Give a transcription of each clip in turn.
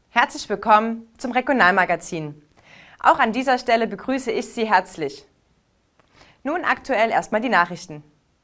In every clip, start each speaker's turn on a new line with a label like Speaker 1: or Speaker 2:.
Speaker 1: Herzlich willkommen zum Regionalmagazin. Auch an dieser Stelle begrüße ich Sie herzlich. Nun aktuell erstmal die Nachrichten.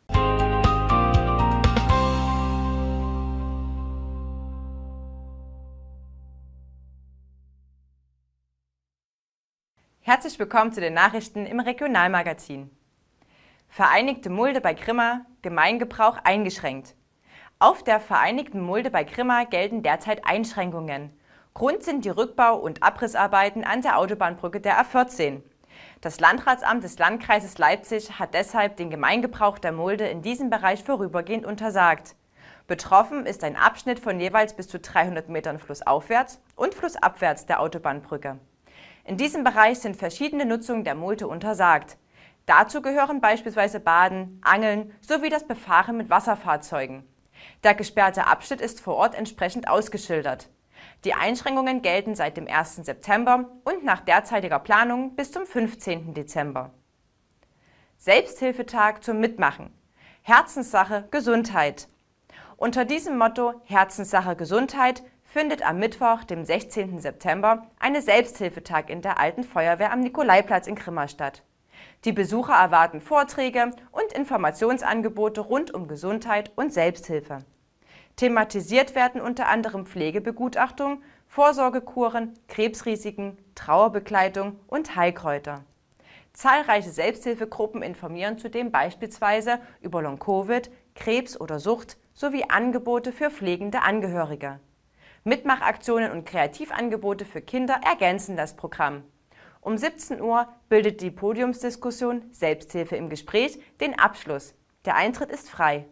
Speaker 1: Herzlich willkommen zu den Nachrichten im Regionalmagazin. Vereinigte Mulde bei Grimma, Gemeingebrauch eingeschränkt. Auf der Vereinigten Mulde bei Grimma gelten derzeit Einschränkungen. Grund sind die Rückbau- und Abrissarbeiten an der Autobahnbrücke der A14. Das Landratsamt des Landkreises Leipzig hat deshalb den Gemeingebrauch der Mulde in diesem Bereich vorübergehend untersagt. Betroffen ist ein Abschnitt von jeweils bis zu 300 Metern flussaufwärts und flussabwärts der Autobahnbrücke. In diesem Bereich sind verschiedene Nutzungen der Mulde untersagt. Dazu gehören beispielsweise Baden, Angeln sowie das Befahren mit Wasserfahrzeugen. Der gesperrte Abschnitt ist vor Ort entsprechend ausgeschildert. Die Einschränkungen gelten seit dem 1. September und nach derzeitiger Planung bis zum 15. Dezember. Selbsthilfetag zum Mitmachen. Herzenssache Gesundheit. Unter diesem Motto Herzenssache Gesundheit findet am Mittwoch, dem 16. September, eine Selbsthilfetag in der Alten Feuerwehr am Nikolaiplatz in Grimma statt. Die Besucher erwarten Vorträge und Informationsangebote rund um Gesundheit und Selbsthilfe. Thematisiert werden unter anderem Pflegebegutachtung, Vorsorgekuren, Krebsrisiken, Trauerbegleitung und Heilkräuter. Zahlreiche Selbsthilfegruppen informieren zudem beispielsweise über Long-Covid, Krebs oder Sucht sowie Angebote für pflegende Angehörige. Mitmachaktionen und Kreativangebote für Kinder ergänzen das Programm. Um 17 Uhr bildet die Podiumsdiskussion Selbsthilfe im Gespräch den Abschluss. Der Eintritt ist frei.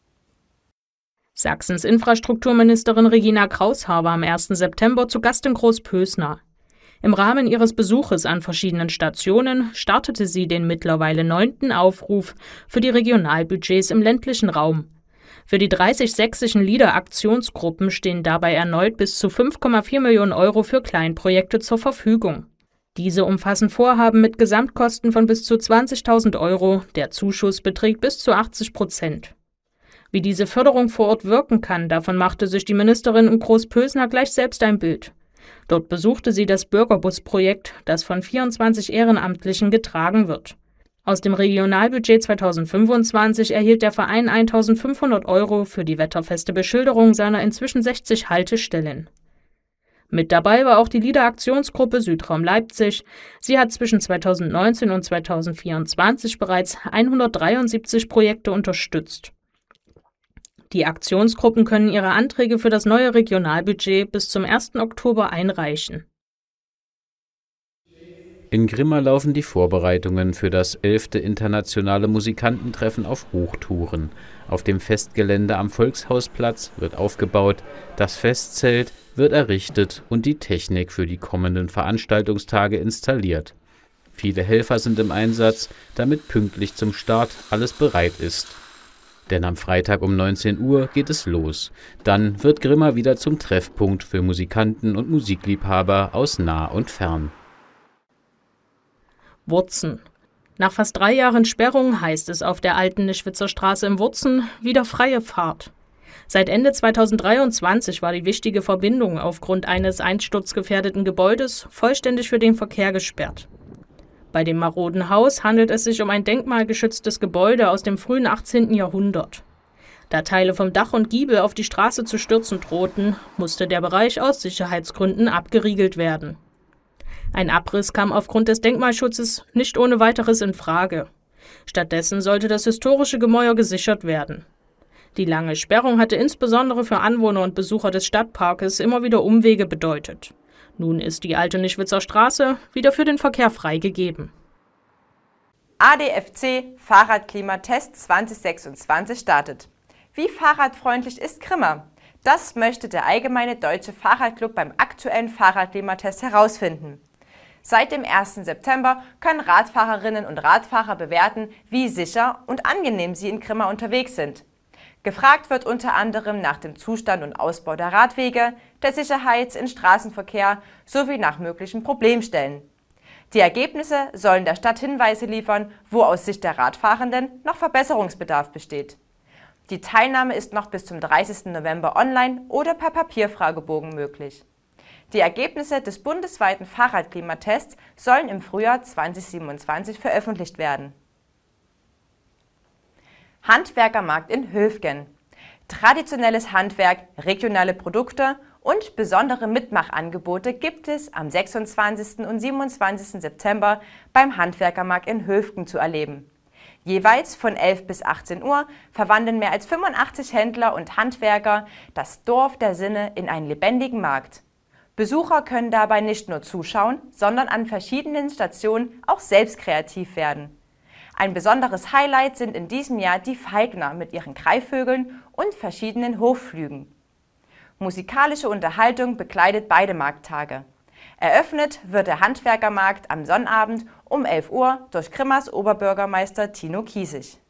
Speaker 2: Sachsens Infrastrukturministerin Regina Kraushaar war am 1. September zu Gast in Großpösna. Im Rahmen ihres Besuches an verschiedenen Stationen startete sie den mittlerweile 9. Aufruf für die Regionalbudgets im ländlichen Raum. Für die 30 sächsischen LEADER-Aktionsgruppen stehen dabei erneut bis zu 5,4 Millionen Euro für Kleinprojekte zur Verfügung. Diese umfassen Vorhaben mit Gesamtkosten von bis zu 20.000 Euro, der Zuschuss beträgt bis zu 80%. Wie diese Förderung vor Ort wirken kann, davon machte sich die Ministerin in Großpösna gleich selbst ein Bild. Dort besuchte sie das Bürgerbus-Projekt, das von 24 Ehrenamtlichen getragen wird. Aus dem Regionalbudget 2025 erhielt der Verein 1.500 Euro für die wetterfeste Beschilderung seiner inzwischen 60 Haltestellen. Mit dabei war auch die LEADER-Aktionsgruppe Südraum Leipzig. Sie hat zwischen 2019 und 2024 bereits 173 Projekte unterstützt. Die Aktionsgruppen können ihre Anträge für das neue Regionalbudget bis zum 1. Oktober einreichen.
Speaker 3: In Grimma laufen die Vorbereitungen für das 11. internationale Musikantentreffen auf Hochtouren. Auf dem Festgelände am Volkshausplatz wird aufgebaut, das Festzelt wird errichtet und die Technik für die kommenden Veranstaltungstage installiert. Viele Helfer sind im Einsatz, damit pünktlich zum Start alles bereit ist. Denn am Freitag um 19 Uhr geht es los. Dann wird Grimma wieder zum Treffpunkt für Musikanten und Musikliebhaber aus nah und fern.
Speaker 2: Wurzen. Nach fast 3 Jahren Sperrung heißt es auf der alten Nischwitzer Straße in Wurzen wieder freie Fahrt. Seit Ende 2023 war die wichtige Verbindung aufgrund eines einsturzgefährdeten Gebäudes vollständig für den Verkehr gesperrt. Bei dem maroden Haus handelt es sich um ein denkmalgeschütztes Gebäude aus dem frühen 18. Jahrhundert. Da Teile vom Dach und Giebel auf die Straße zu stürzen drohten, musste der Bereich aus Sicherheitsgründen abgeriegelt werden. Ein Abriss kam aufgrund des Denkmalschutzes nicht ohne weiteres in Frage. Stattdessen sollte das historische Gemäuer gesichert werden. Die lange Sperrung hatte insbesondere für Anwohner und Besucher des Stadtparkes immer wieder Umwege bedeutet. Nun ist die alte Nischwitzer Straße wieder für den Verkehr freigegeben.
Speaker 1: ADFC Fahrradklimatest 2026 startet. Wie fahrradfreundlich ist Grimma? Das möchte der Allgemeine Deutsche Fahrradclub beim aktuellen Fahrradklimatest herausfinden. Seit dem 1. September können Radfahrerinnen und Radfahrer bewerten, wie sicher und angenehm sie in Grimma unterwegs sind. Gefragt wird unter anderem nach dem Zustand und Ausbau der Radwege, der Sicherheit im Straßenverkehr sowie nach möglichen Problemstellen. Die Ergebnisse sollen der Stadt Hinweise liefern, wo aus Sicht der Radfahrenden noch Verbesserungsbedarf besteht. Die Teilnahme ist noch bis zum 30. November online oder per Papierfragebogen möglich. Die Ergebnisse des bundesweiten Fahrradklimatests sollen im Frühjahr 2027 veröffentlicht werden. Handwerkermarkt in Höfgen. Traditionelles Handwerk, regionale Produkte und besondere Mitmachangebote gibt es am 26. und 27. September beim Handwerkermarkt in Höfgen zu erleben. Jeweils von 11 bis 18 Uhr verwandeln mehr als 85 Händler und Handwerker das Dorf der Sinne in einen lebendigen Markt. Besucher können dabei nicht nur zuschauen, sondern an verschiedenen Stationen auch selbst kreativ werden. Ein besonderes Highlight sind in diesem Jahr die Falkner mit ihren Greifvögeln und verschiedenen Hofflügen. Musikalische Unterhaltung begleitet beide Markttage. Eröffnet wird der Handwerkermarkt am Sonnabend um 11 Uhr durch Grimmers Oberbürgermeister Tino Kiesig.